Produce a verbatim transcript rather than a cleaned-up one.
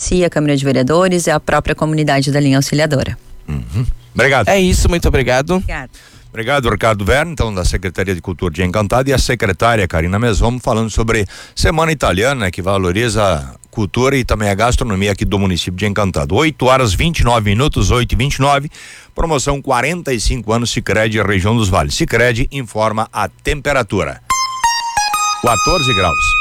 delegacia, a Câmara de Vereadores e a própria comunidade da linha auxiliadora. Uhum. Obrigado. É isso, muito obrigado. Obrigado. Obrigado, Ricardo Verne, então, da Secretaria de Cultura de Encantado, e a secretária Karina Mesomo falando sobre Semana Italiana, que valoriza a cultura e também a gastronomia aqui do município de Encantado. oito horas vinte e nove minutos, oito e vinte e nove, promoção quarenta e cinco anos Sicredi, região dos Vales. Sicredi informa a temperatura. quatorze graus.